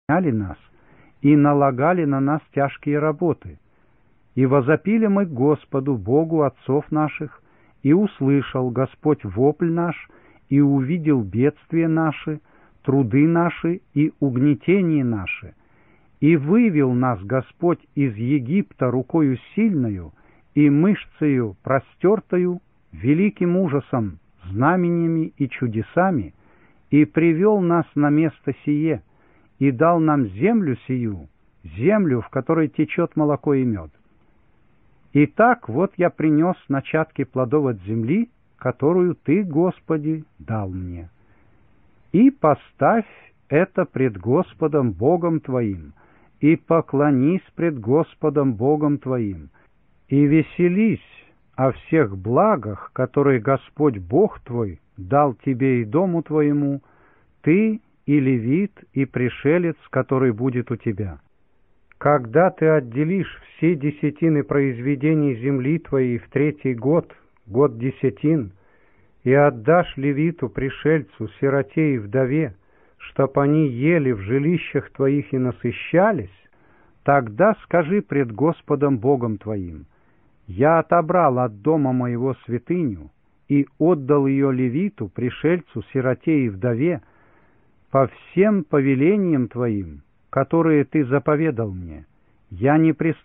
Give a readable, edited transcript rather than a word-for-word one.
прогоняли нас и налагали на нас тяжкие работы. И возопили мы к Господу, Богу отцов наших, и услышал Господь вопль наш, и увидел бедствия наши, труды наши и угнетения наши. И вывел нас Господь из Египта рукою сильною и мышцею простертою, великим ужасом, знамениями и чудесами, и привел нас на место сие, и дал нам землю сию, землю, в которой течет молоко и мед. Итак, вот я принес начатки плодов от земли, которую Ты, Господи, дал мне. И поставь это пред Господом Богом Твоим, и поклонись пред Господом Богом Твоим, и веселись о всех благах, которые Господь Бог твой дал тебе и дому твоему, ты и левит, и пришелец, который будет у тебя. Когда ты отделишь все десятины произведений земли твоей в 3-й год, год десятин, и отдашь левиту, пришельцу, сироте и вдове, чтоб они ели в жилищах твоих и насыщались, тогда скажи пред Господом Богом твоим: я отобрал от дома моего святыню и отдал ее левиту, пришельцу, сироте и вдове, по всем повелениям твоим, которые ты заповедал мне. Я не